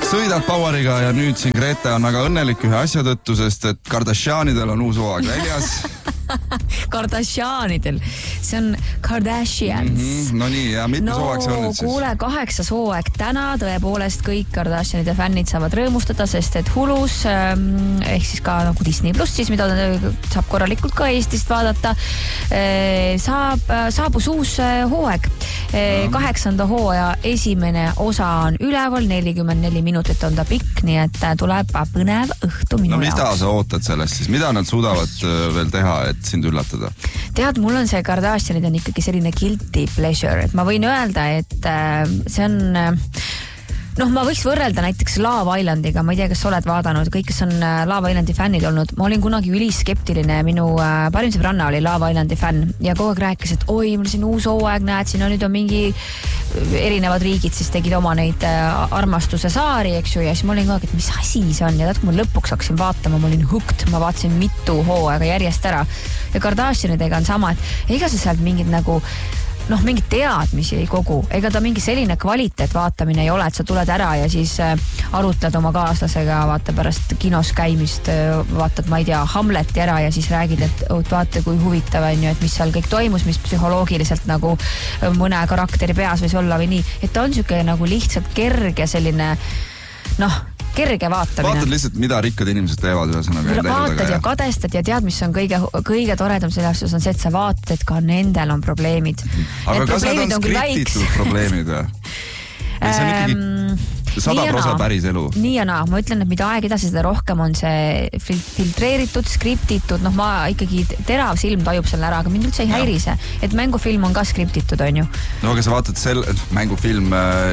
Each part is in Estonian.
sõidad Poweriga ja nüüd siin Grete on väga õnnelik ühe asja tõttu, sest et Kardashianidel on uus hooaeg väljas. Kardashianidel, see on Kardashians. No nii, ja mitmes hooaeg see on nüüd siis? Kuule, 8. hooaeg täna, tõepoolest kõik Kardashianide fännid saavad rõõmustada, sest et Hulus, ehk siis ka nagu Disney Plus, siis mida saab korralikult ka Eestist vaadata, saabus uus hooaeg. 8. hooaja esimene osa on üleval, 44 minutit on ta pikk, nii et tuleb põnev õhtu minu jaoks. No mida sa ootad sellest siis? Mida nad suudavad veel teha, et sind üllatada? Tead, mul on see Kardashianid on ikkagi selline guilty pleasure, et ma võin öelda, et see on... ma võiks võrrelda näiteks Love Islandiga, ma ei tea, kas sa oled vaadanud, kõik, kes on Love Islandi fännid olnud, ma olin kunagi üliskeptiline, minu parim sõbranna oli Love Islandi fänn ja kogu aeg rääkis, et oi, mul siin uus hooaeg, näed, siin on nüüd on mingi erinevad riigid, siis tegid oma neid armastuse saari, eks ju, ja siis ma olin kogu aeg, et mis asi see on ja ma lõpuks hakkasin vaatama, ma olin hooked, ma vaatasin mitu hooaega järjest ära ja Kardashianidega on sama, et ega sa sealt mingid nagu mingid teadmisi ei kogu, ega ta mingi selline kvaliteet vaatamine ei ole, et sa tuled ära ja siis arutled oma kaaslasega, vaata pärast kinos käimist, vaatad, ma ei tea, Hamleti ära ja siis räägid, et vaata kui huvitav on ju, et mis seal kõik toimus, mis psühholoogiliselt nagu mõne karakteri peas võis olla või nii, et ta on siuke nagu lihtsalt kerge selline, kerge vaatamine. Vaatad lihtsalt, mida rikkad inimesed teevad ühesõnaga. Vaatad ja kadestad ja tead, mis on kõige toredam selle asjus on see, et sa vaatad, et ka nendel on probleemid. Aga kas need on skriptitud probleemid või? See on ikkagi 100% päris elu. Nii ja naa, ma ütlen, et mida aeg edasi, seda rohkem on see filtreeritud, skriptitud, ma ikkagi terav silm tajub selle ära, aga mind üldse ei häirise, et mängufilm on ka skriptitud, on ju. No aga sa vaatad mängufilm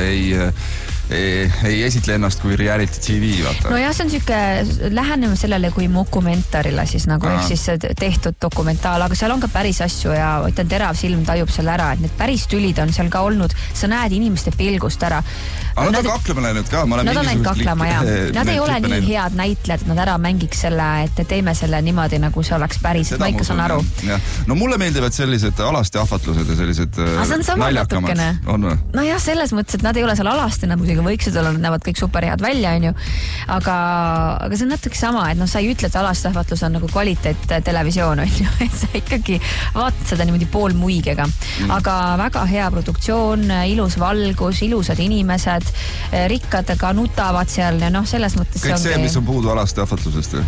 ei esitle ennast kui reality TV, vaata. No jah, see on siuke läheneme sellele kui dokumentarile siis nagu, ehk siis tehtud dokumentaal, aga seal on ka päris asju ja ütlen, terav silm tajub selle ära, et need päris tülid on seal ka olnud, sa näed inimeste pilgust ära. Aga nad on kaklema läinud ka. Nad on läinud kaklema, jah. Nad ei ole nii head näitlejad, et nad ära mängiks selle, et teeme selle niimoodi, nagu see oleks päris, ma ikka saan aru. No mulle meeldivad sellised alasti ahvatlused ja sellised naljakamad. No jah, selles mõttes, et nad ei ole seal alasti, nad võiksid olla, nad näevad kõik super head välja, on ju. Aga see on natuke sama, et sa ei ütle, et alastahvatlus on nagu kvaliteet televisioon, on ju. Et sa ikkagi vaatad seda niimoodi pool muigega. Aga väga hea produktsioon, ilus valgus, ilusad inimesed, rikkad ka nutavad seal ja selles mõttes kõik see, mis on puudu alastahvatlusest.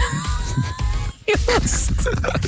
Just.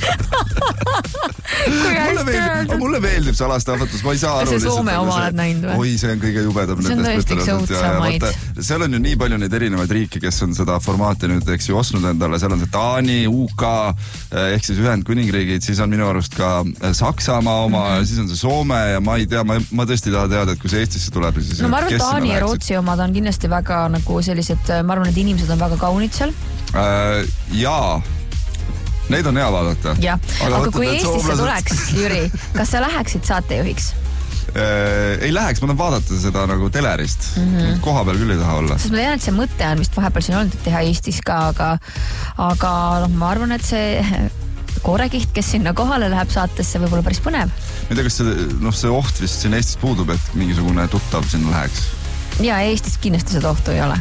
Mulle meeldib see alastahvatlus, ma ei saa aru. See Soome oma oled näinud või? Oi, see on kõige jubedam. See on tõesti õudsamaid. Seal on ju nii palju neid erinevaid riike, kes on seda formaati nüüd, eks ju, ostnud endale. Seal on see Taani, UK, ehk siis Ühendkuningriigid, siis on minu arust ka Saksamaa oma, siis on see Soome ja ma ei tea, ma tõesti taha teada, et kui see Eestisse tuleb. No ma arvan, Taani ja Rootsi omad on kindlasti väga nagu sellised, ma arvan, et inimesed on väga kaunid seal. Jaa. Neid on hea vaadata. Jah, aga kui Eestisse tuleks, Jüri, kas sa läheksid saatejuhiks? Ei läheks, ma tahan vaadata seda nagu telerist. Koha peal küll ei taha olla. Sest ma tean, et see mõte on vist vahepeal siin olnud, et teha Eestis ka, aga ma arvan, et see koorekiht, kes sinna kohale läheb saatesse, võib olla päris põnev. Ma ei tea, kas see oht vist siin Eestis puudub, et mingisugune tuttav sinna läheks? Ja Eestis kindlasti seda ohtu ei ole.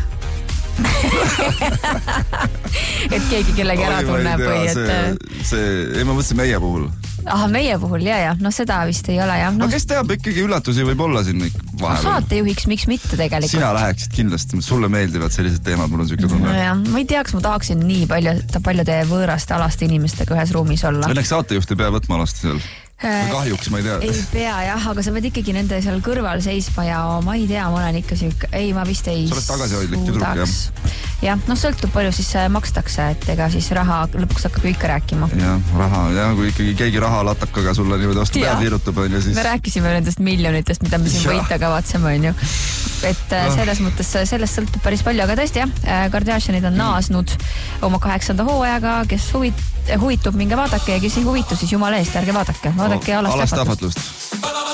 Et keegi kellegi ära tunneb või et... Ei, ma mõtlesin meie puhul. Aha, meie puhul, jah. Seda vist ei ole, jah. Aga kes teab, ikkagi üllatusi võib olla siin vahepeal? Saatejuhiks, miks mitte tegelikult? Sina läheksid kindlasti, sulle meeldivad sellised teemad, mul on siuke tunne. Ma ei tea, kas ma tahaksin nii paljude võõraste alaste inimestega ühes ruumis olla. Õnneks saatejuht ei pea võtma alasti seal. Kahjuks, ma ei tea. Ei pea, jah, aga sa pead ikkagi nende seal kõrval seisma ja ma ei tea, ma olen ikka siuke, ma vist ei suudaks. Sa oled tagasihoidlik tüdruk, jah? Jah, sõltub palju siis makstakse, et ega siis raha lõpuks hakkab ju ikka rääkima. Jah, raha, kui ikkagi keegi raha latakaga sulle niimoodi vastu pead viirutab, on ju siis... Me rääkisime nendest miljonitest, mida me siin võita kavatseme, on ju. Et selles mõttes sellest sõltub päris palju, aga tõesti jah, Kardashianid on naasnud oma 8. hooajaga, kes huvitub, minge vaadake ja kes ei huvitu, siis jumala eest, ärge vaadake alastahvatlust.